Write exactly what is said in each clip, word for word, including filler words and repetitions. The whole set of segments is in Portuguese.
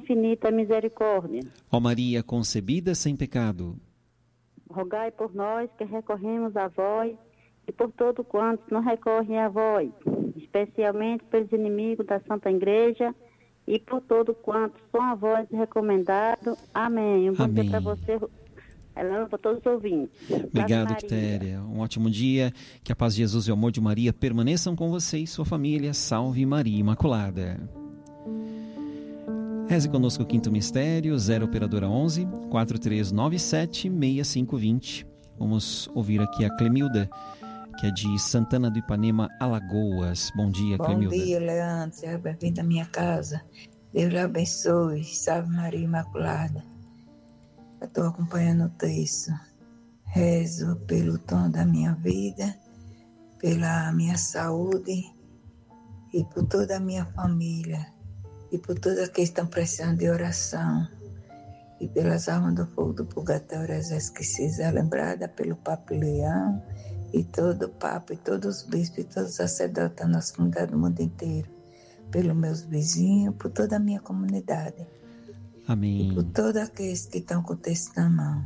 infinita misericórdia. Ó Maria concebida sem pecado, rogai por nós que recorremos a vós e por todo quantos não recorrem a vós, especialmente pelos inimigos da Santa Igreja e por todo quanto são a vós recomendados. Amém. Um bom Amém. dia para você, Helena, para todos os ouvintes. Obrigado, Quitéria. Um ótimo dia. Que a paz de Jesus e o amor de Maria permaneçam com você e sua família. Salve Maria Imaculada. Reze conosco o quinto mistério, zero operadora onze, quatro três nove sete, seis cinco dois zero. Vamos ouvir aqui a Clemilda, que é de Santana do Ipanema, Alagoas. Bom dia, Bom Clemilda. Bom dia, Leandro. Seja bem-vindo à minha casa. Deus lhe abençoe. Salve Maria Imaculada. Eu estou acompanhando o texto. Rezo pelo tom da minha vida, pela minha saúde e por toda a minha família e por todos aqueles que estão precisando de oração e pelas almas do fogo do purgatório, as esquecidas, lembrada pelo Papa Leão e todo o Papa e todos os bispos e todos os sacerdotes da nossa comunidade do mundo inteiro, pelos meus vizinhos, por toda a minha comunidade. Amém. E por todos aqueles que estão com o texto na mão,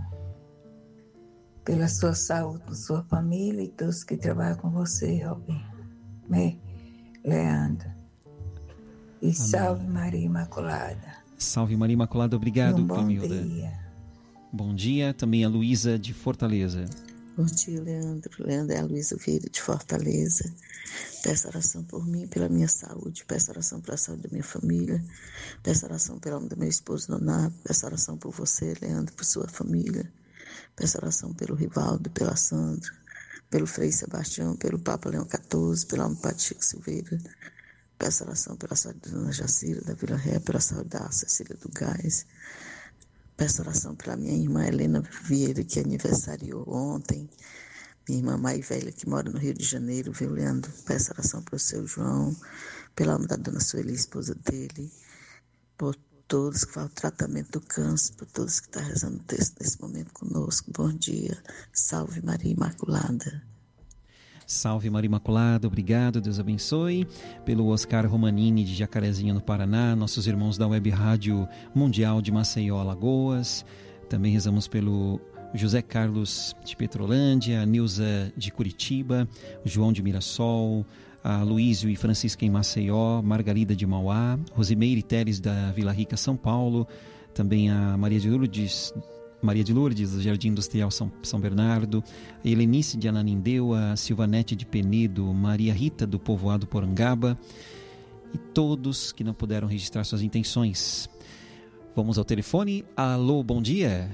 pela sua saúde, por sua família e todos que trabalham com você, Robin, né? Leandro. E amém. Salve Maria Imaculada. Salve Maria Imaculada, obrigado, um bom Clemilda. Dia. Bom dia, também a Luísa de Fortaleza. Bom dia, Leandro. Leandro é a Luísa Vieira de Fortaleza. Peço oração por mim e pela minha saúde. Peço oração pela saúde da minha família. Peço oração pela alma do meu esposo Nonato. Peço oração por você, Leandro, por sua família. Peço oração pelo Rivaldo, pela Sandra, pelo Frei Sebastião, pelo Papa Leão quatorze, pela alma do Padre Chico Silveira. Peço oração pela saúde da Dona Jacira, da Vila Ré, pela saúde da Cecília do Gás. Peço oração pela minha irmã Helena Vieira, que aniversariou ontem. Minha irmã mais velha, que mora no Rio de Janeiro, viu, Leandro? Peço oração pelo seu João, pela alma da Dona Sueli, esposa dele, por todos que fazem o tratamento do câncer, por todos que estão rezando o texto nesse momento conosco. Bom dia. Salve Maria Imaculada. Salve Maria Imaculada, obrigado, Deus abençoe. Pelo Oscar Romanini de Jacarezinho, no Paraná, nossos irmãos da Web Rádio Mundial de Maceió, Alagoas. Também rezamos pelo José Carlos de Petrolândia, a Nilza de Curitiba, o João de Mirassol, a Luísio e Francisca em Maceió, Margarida de Mauá, Rosimeire Teles da Vila Rica, São Paulo, também a Maria de Lourdes, Maria de Lourdes, do Jardim Industrial São, São Bernardo, a Helenice de Ananindeu, a Silvanete de Penedo, Maria Rita do Povoado Porangaba e todos que não puderam registrar suas intenções. Vamos ao telefone. Alô, bom dia.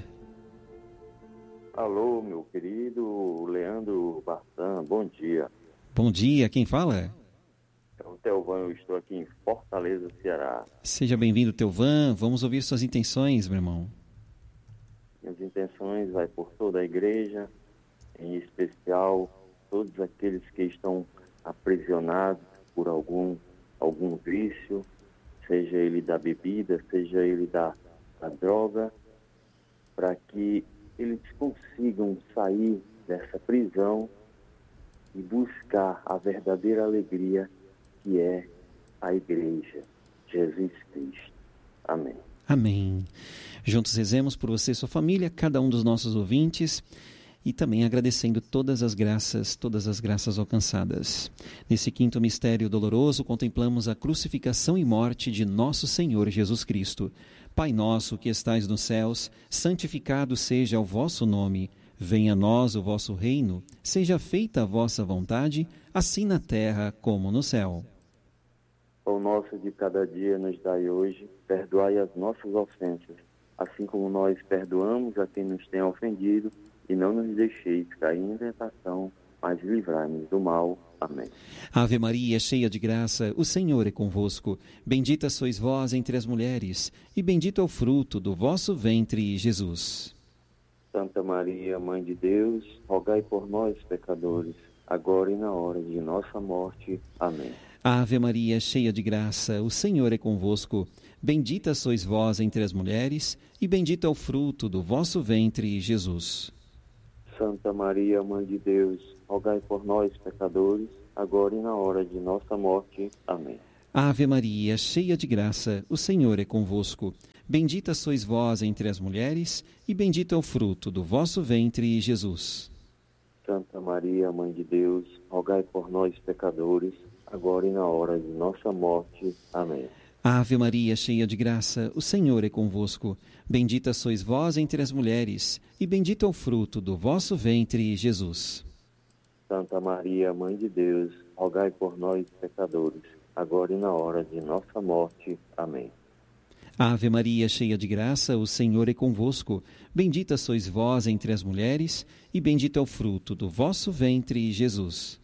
Alô, meu querido Leandro Barçan, bom dia. Bom dia, quem fala? É o Telvan, eu estou aqui em Fortaleza, Ceará. Seja bem-vindo, Telvan. Vamos ouvir suas intenções, meu irmão. Minhas intenções vai por toda a igreja, em especial todos aqueles que estão aprisionados por algum, algum vício, seja ele da bebida, seja ele da, da droga, para que eles consigam sair dessa prisão e buscar a verdadeira alegria que é a igreja, Jesus Cristo. Amém. Amém. Juntos rezemos por você e sua família, cada um dos nossos ouvintes, e também agradecendo todas as graças, todas as graças alcançadas. Nesse quinto mistério doloroso, contemplamos a crucificação e morte de nosso Senhor Jesus Cristo. Pai nosso que estais nos céus, santificado seja o vosso nome. Venha a nós o vosso reino, seja feita a vossa vontade, assim na terra como no céu. O nosso de cada dia nos dai hoje, perdoai as nossas ofensas, assim como nós perdoamos a quem nos tem ofendido, e não nos deixeis cair em tentação, mas livrai-nos do mal. Amém. Ave Maria, cheia de graça, o Senhor é convosco. Bendita sois vós entre as mulheres, e bendito é o fruto do vosso ventre, Jesus. Santa Maria, Mãe de Deus, rogai por nós, pecadores, agora e na hora de nossa morte. Amém. Ave Maria, cheia de graça, o Senhor é convosco. Bendita sois vós entre as mulheres, e bendito é o fruto do vosso ventre, Jesus. Santa Maria, Mãe de Deus, rogai por nós, pecadores, agora e na hora de nossa morte. Amém. Ave Maria, cheia de graça, o Senhor é convosco. Bendita sois vós entre as mulheres, e bendito é o fruto do vosso ventre, Jesus. Santa Maria, Mãe de Deus, rogai por nós, pecadores, agora e na hora de nossa morte. Amém. Ave Maria, cheia de graça, o Senhor é convosco. Bendita sois vós entre as mulheres, e bendito é o fruto do vosso ventre, Jesus. Santa Maria, Mãe de Deus, rogai por nós, pecadores, agora e na hora de nossa morte. Amém. Ave Maria, cheia de graça, o Senhor é convosco. Bendita sois vós entre as mulheres, e bendito é o fruto do vosso ventre, Jesus.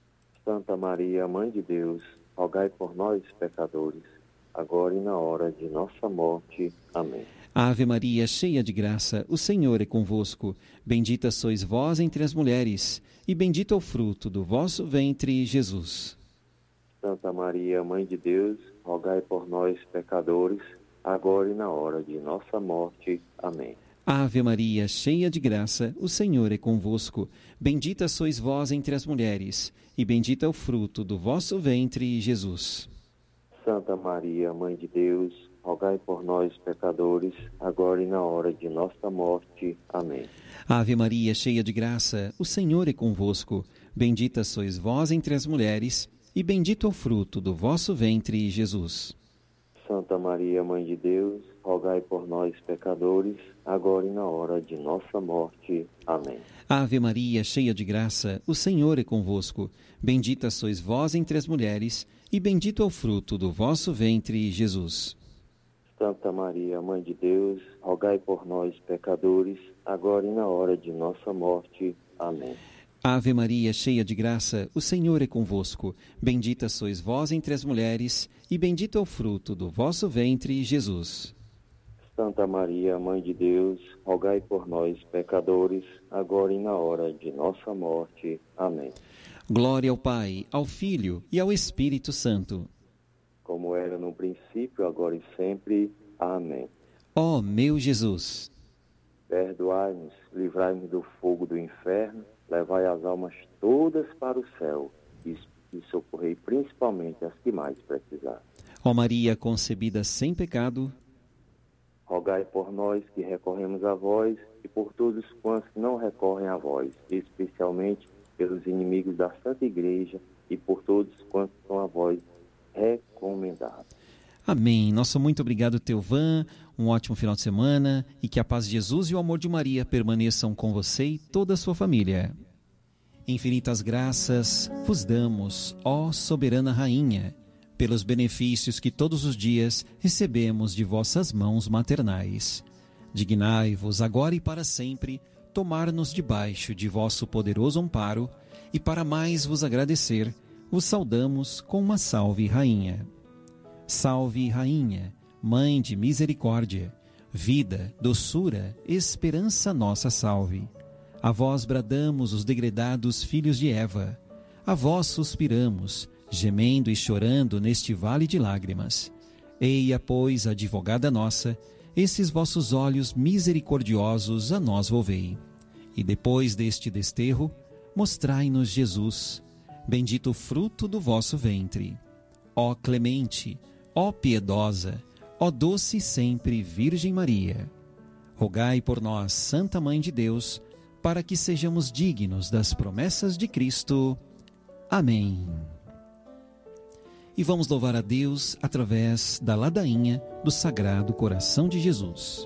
Santa Maria, Mãe de Deus, rogai por nós, pecadores, agora e na hora de nossa morte. Amém. Ave Maria, cheia de graça, o Senhor é convosco. Bendita sois vós entre as mulheres, e bendito é o fruto do vosso ventre, Jesus. Santa Maria, Mãe de Deus, rogai por nós, pecadores, agora e na hora de nossa morte. Amém. Ave Maria, cheia de graça, o Senhor é convosco. Bendita sois vós entre as mulheres, e bendito é o fruto do vosso ventre, Jesus. Santa Maria, Mãe de Deus, rogai por nós, pecadores, agora e na hora de nossa morte. Amém. Ave Maria, cheia de graça, o Senhor é convosco. Bendita sois vós entre as mulheres, e bendito é o fruto do vosso ventre, Jesus. Santa Maria, Mãe de Deus, rogai por nós, pecadores, agora e na hora de nossa morte. Amém. Ave Maria, cheia de graça, o Senhor é convosco. Bendita sois vós entre as mulheres, e bendito é o fruto do vosso ventre, Jesus. Santa Maria, Mãe de Deus, rogai por nós, pecadores, agora e na hora de nossa morte. Amém. Ave Maria, cheia de graça, o Senhor é convosco. Bendita sois vós entre as mulheres, e bendito é o fruto do vosso ventre, Jesus. Santa Maria, Mãe de Deus, rogai por nós, pecadores, agora e na hora de nossa morte. Amém. Glória ao Pai, ao Filho e ao Espírito Santo. Como era no princípio, agora e sempre. Amém. Ó meu Jesus, perdoai-nos, livrai-nos do fogo do inferno, levai as almas todas para o céu e, e socorrei principalmente as que mais precisarem. Ó Maria concebida sem pecado, rogai por nós que recorremos a vós e por todos quantos não recorrem a vós, especialmente pelos inimigos da Santa Igreja e por todos quantos são a vós recomendados. Amém. Nosso muito obrigado, Teovan. Um ótimo final de semana e que a paz de Jesus e o amor de Maria permaneçam com você e toda a sua família. Infinitas graças vos damos, ó soberana Rainha, pelos benefícios que todos os dias recebemos de vossas mãos maternais. Dignai-vos agora e para sempre tomar-nos debaixo de vosso poderoso amparo e para mais vos agradecer, vos saudamos com uma salve, Rainha. Salve, Rainha, Mãe de misericórdia, vida, doçura, esperança nossa salve. A vós bradamos os degredados filhos de Eva, a vós suspiramos, gemendo e chorando neste vale de lágrimas. Eia, pois, advogada nossa, esses vossos olhos misericordiosos a nós volvei. E depois deste desterro, mostrai-nos Jesus, bendito o fruto do vosso ventre. Ó clemente, ó piedosa, ó doce sempre Virgem Maria, rogai por nós, Santa Mãe de Deus, para que sejamos dignos das promessas de Cristo. Amém. E vamos louvar a Deus através da ladainha do Sagrado Coração de Jesus.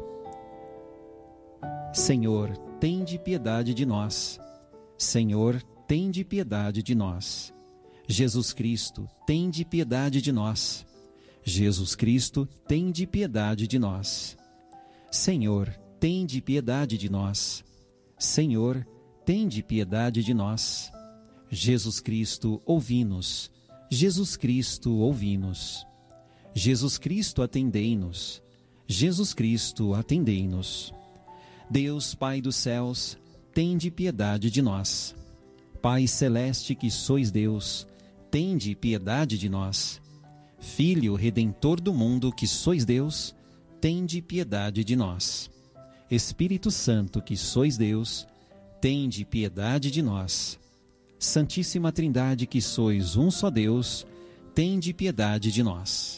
Senhor, tende piedade de nós. Senhor, tende piedade de nós. Jesus Cristo, tende piedade de nós. Jesus Cristo, tende piedade de nós. Senhor, tende piedade de nós. Senhor, tende piedade de nós. Jesus Cristo, ouvi-nos. Jesus Cristo, ouvi-nos. Jesus Cristo, atendei-nos. Jesus Cristo, atendei-nos. Deus, Pai dos céus, tende piedade de nós. Pai celeste que sois Deus, tende piedade de nós. Filho Redentor do mundo que sois Deus, tende piedade de nós. Espírito Santo que sois Deus, tende piedade de nós. Santíssima Trindade que sois um só Deus, tende piedade de nós.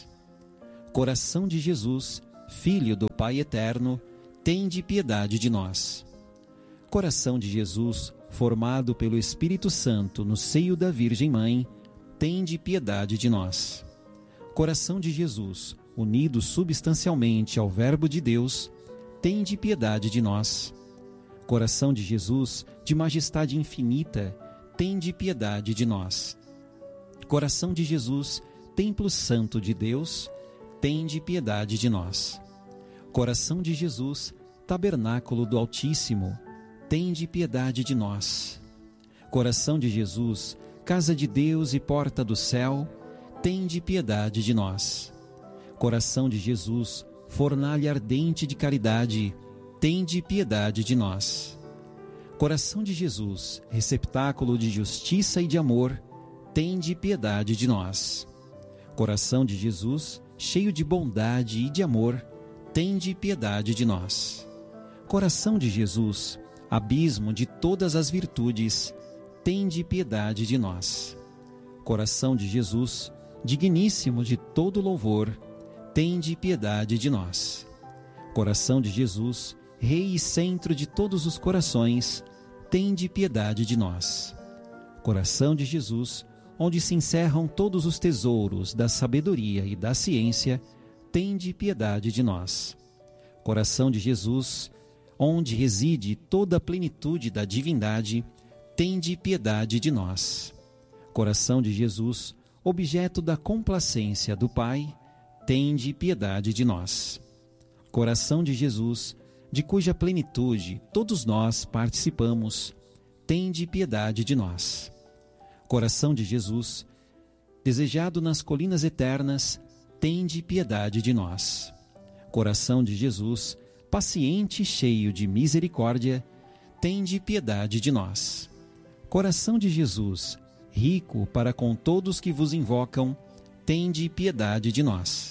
Coração de Jesus, Filho do Pai eterno, tende piedade de nós. Coração de Jesus, formado pelo Espírito Santo no seio da Virgem Mãe, tende piedade de nós. Coração de Jesus, unido substancialmente ao Verbo de Deus, tende piedade de nós. Coração de Jesus, de majestade infinita, tende piedade de nós. Coração de Jesus, templo santo de Deus, tende piedade de nós. Coração de Jesus, tabernáculo do Altíssimo, tende piedade de nós. Coração de Jesus, casa de Deus e porta do céu, tende piedade de nós. Coração de Jesus, fornalha ardente de caridade, tende piedade de nós. Coração de Jesus, receptáculo de justiça e de amor, tende piedade de nós. Coração de Jesus, cheio de bondade e de amor, tende piedade de nós. Coração de Jesus, abismo de todas as virtudes, tende piedade de nós. Coração de Jesus, digníssimo de todo louvor, tende piedade de nós. Coração de Jesus, Rei e centro de todos os corações, tende piedade de nós. Coração de Jesus, onde se encerram todos os tesouros da sabedoria e da ciência, tende piedade de nós. Coração de Jesus, onde reside toda a plenitude da divindade, tende piedade de nós. Coração de Jesus, objeto da complacência do Pai, tende piedade de nós. Coração de Jesus, de cuja plenitude todos nós participamos, tende piedade de nós. Coração de Jesus, desejado nas colinas eternas, tende piedade de nós. Coração de Jesus, paciente e cheio de misericórdia, tende piedade de nós. Coração de Jesus, rico para com todos que vos invocam, tende piedade de nós.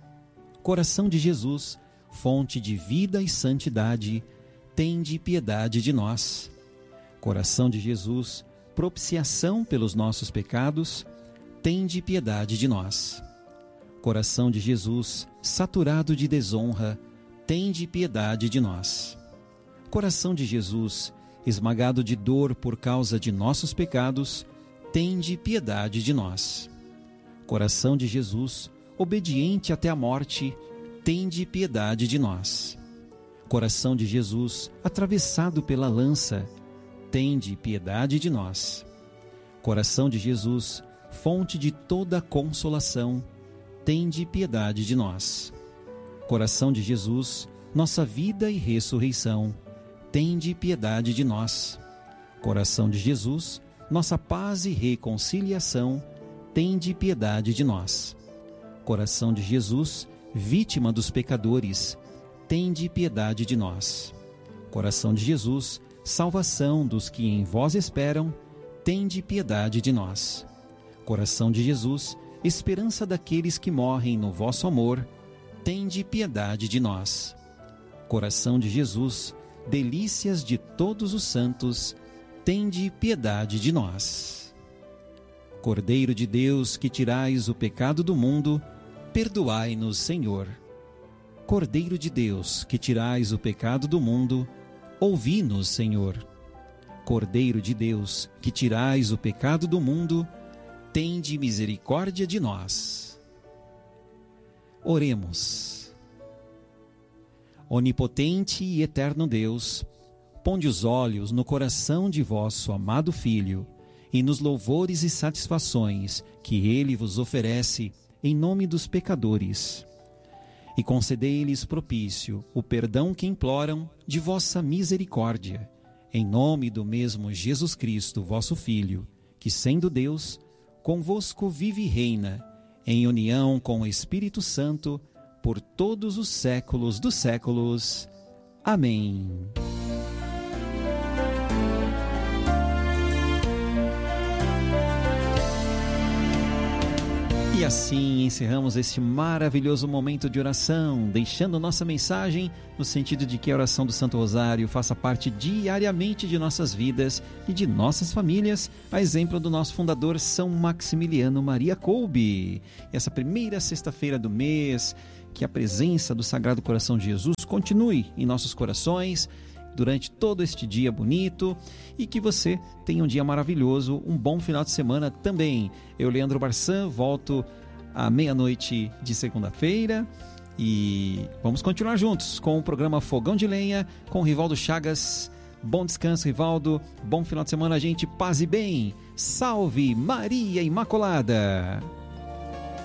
Coração de Jesus, fonte de vida e santidade, tende piedade de nós. Coração de Jesus, propiciação pelos nossos pecados, tende piedade de nós. Coração de Jesus, saturado de desonra, tende piedade de nós. Coração de Jesus, esmagado de dor por causa de nossos pecados, tende piedade de nós. Coração de Jesus, obediente até a morte, tende piedade de nós. Coração de Jesus, atravessado pela lança, tende piedade de nós. Coração de Jesus, fonte de toda consolação, tende piedade de nós. Coração de Jesus, nossa vida e ressurreição, tende piedade de nós. Coração de Jesus, nossa paz e reconciliação, tende piedade de nós. Coração de Jesus, vítima dos pecadores, tende piedade de nós. Coração de Jesus, salvação dos que em vós esperam, tende piedade de nós. Coração de Jesus, esperança daqueles que morrem no vosso amor, tende piedade de nós. Coração de Jesus, delícias de todos os santos, tende piedade de nós. Cordeiro de Deus, que tirais o pecado do mundo, perdoai-nos, Senhor. Cordeiro de Deus, que tirais o pecado do mundo, ouvi-nos, Senhor. Cordeiro de Deus, que tirais o pecado do mundo, tende misericórdia de nós. Oremos. Onipotente e eterno Deus, ponde os olhos no coração de vosso amado Filho e nos louvores e satisfações que ele vos oferece em nome dos pecadores, e concedei-lhes propício o perdão que imploram de vossa misericórdia, em nome do mesmo Jesus Cristo, vosso Filho, que, sendo Deus, convosco vive e reina, em união com o Espírito Santo, por todos os séculos dos séculos. Amém. E assim encerramos este maravilhoso momento de oração, deixando nossa mensagem no sentido de que a oração do Santo Rosário faça parte diariamente de nossas vidas e de nossas famílias, a exemplo do nosso fundador São Maximiliano Maria Kolbe. Essa primeira sexta-feira do mês, que a presença do Sagrado Coração de Jesus continue em nossos corações durante todo este dia bonito e que você tenha um dia maravilhoso, um bom final de semana também. Eu, Leandro Barçan, volto à meia-noite de segunda-feira e vamos continuar juntos com o programa Fogão de Lenha com o Rivaldo Chagas. Bom descanso, Rivaldo. Bom final de semana, gente. Paz e bem. Salve Maria Imaculada.